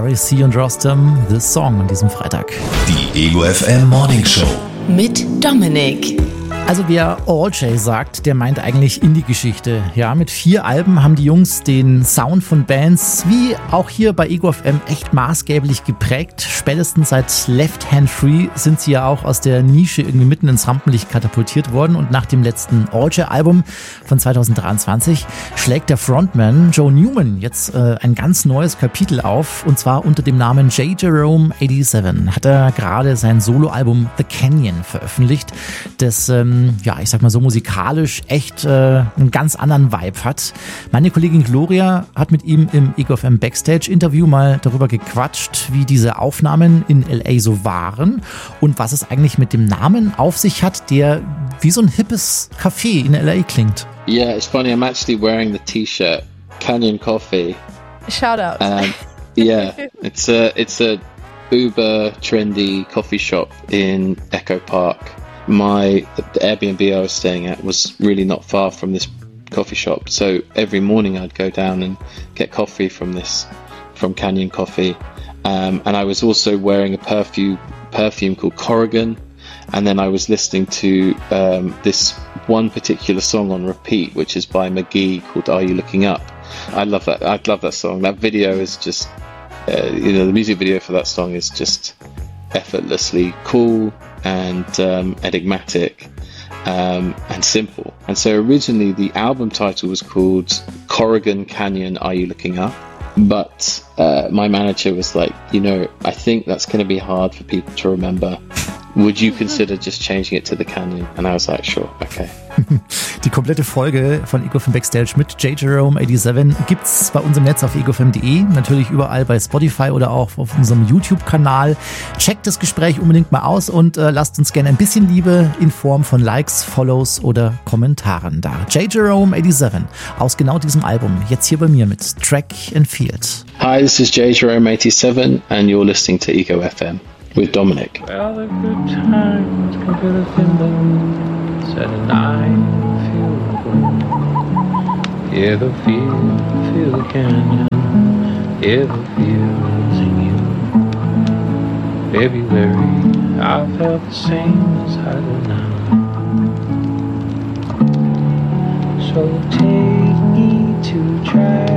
REC und Rostam, This Song an diesem Freitag. Die Ego FM Morning Show. Mit Dominik. Also wer All J sagt, der meint eigentlich Indie-Geschichte. Ja, mit 4 Alben haben die Jungs den Sound von Bands, wie auch hier bei Ego FM, echt maßgeblich geprägt. Spätestens seit Left Hand Free sind sie ja auch aus der Nische irgendwie mitten ins Rampenlicht katapultiert worden. Und nach dem letzten All J-Album von 2023 schlägt der Frontman Joe Newman jetzt ein ganz neues Kapitel auf. Und zwar unter dem Namen J. Jerome 87 hat er gerade sein Soloalbum The Canyon veröffentlicht, das ja, ich sag mal so musikalisch echt einen ganz anderen Vibe hat. Meine Kollegin Gloria hat mit ihm im Ego FM Backstage-Interview mal darüber gequatscht, wie diese Aufnahmen in L.A. so waren und was es eigentlich mit dem Namen auf sich hat, der wie so ein hippes Café in L.A. klingt. Yeah, it's funny, I'm actually wearing the t-shirt, Canyon Coffee. Shout out. Yeah, it's a uber trendy coffee shop in Echo Park. The Airbnb I was staying at was really not far from this coffee shop, so every morning I'd go down and get coffee from Canyon Coffee, and I was also wearing a perfume called Corrigan, and then I was listening to this one particular song on repeat, which is by McGee, called Are You Looking Up? I love that song. That video is just the music video for that song is just effortlessly cool and enigmatic and simple. And so originally the album title was called Corrigan Canyon Are You Looking Up? But my manager was like, I think that's going to be hard for people to remember. Would you consider just changing it to The Canyon? And I was like, sure, okay. Die komplette Folge von Ego FM Backstage mit J. Jerome 87 gibt's bei uns im Netz auf egofm.de, natürlich überall bei Spotify oder auch auf unserem YouTube-Kanal. Checkt das Gespräch unbedingt mal aus und lasst uns gerne ein bisschen Liebe in Form von Likes, Follows oder Kommentaren da. J. Jerome 87 aus genau diesem Album, jetzt hier bei mir mit Track and Field. Hi, this is J. Jerome 87 and you're listening to Ego FM with Dominic. Well, the good times come to the window. And I feel good. Hear the feel the canyon. Hear the feels in you. February, I felt the same as I do now. So take me to try.